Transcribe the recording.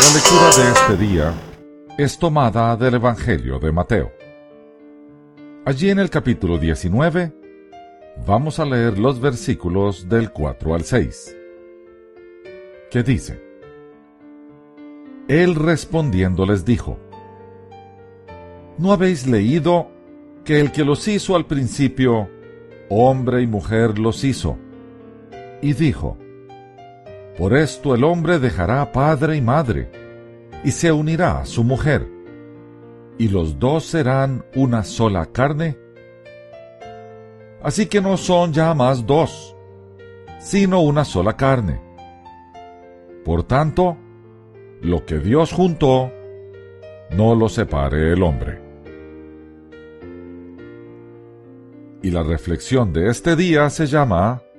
La lectura de este día es tomada del Evangelio de Mateo. Allí en el capítulo 19 vamos a leer los versículos del 4 al 6, que dice: Él respondiendo les dijo: ¿No habéis leído que el que los hizo al principio, hombre y mujer los hizo? Y dijo: Por esto el hombre dejará padre y madre, y se unirá a su mujer, y los dos serán una sola carne. Así que no son ya más dos, sino una sola carne. Por tanto, lo que Dios juntó, no lo separe el hombre. Y la reflexión de este día se llama